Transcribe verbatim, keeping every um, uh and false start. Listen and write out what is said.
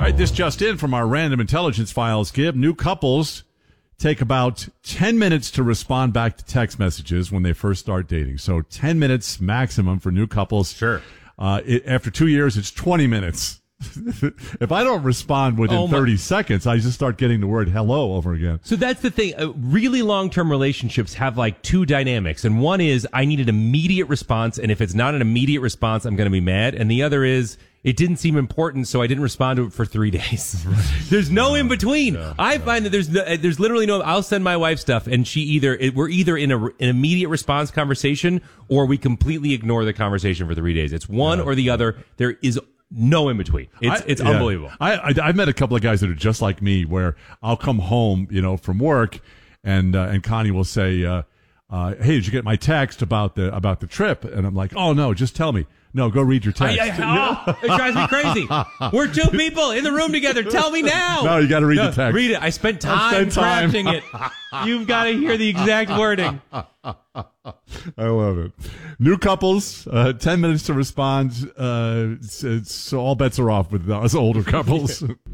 right, this just in from our random intelligence files, Gib. New couples take about ten minutes to respond back to text messages when they first start dating. So ten minutes maximum for new couples. Sure. Uh, it, after two years, it's twenty minutes. If I don't respond within Oh, my- thirty seconds, I just start getting the word hello over again. So that's the thing. Uh, really long-term relationships have like two dynamics. And one is I need an immediate response. And if it's not an immediate response, I'm going to be mad. And the other is it didn't seem important, so I didn't respond to it for three days. There's no in between. Yeah, I yeah. find that there's no, there's literally no, I'll send my wife stuff and she either, it, we're either in a, an immediate response conversation or we completely ignore the conversation for three days. It's one Yeah. or the other. There is no in between. It's I- it's yeah. unbelievable. I, I I've met a couple of guys that are just like me, where I'll come home, you know, from work, and uh, and Connie will say, uh, uh, "Hey, did you get my text about the about the trip?" And I'm like, "Oh no, just tell me. No, go read your text." I, I, oh, it drives me crazy. We're two people in the room together. Tell me now. No, you got to read No, the text. Read it. I spent time, I spent time. crafting it. You've got to hear the exact wording. I love it. New couples, uh, ten minutes to respond. Uh, it's, it's, so all bets are off with us older couples.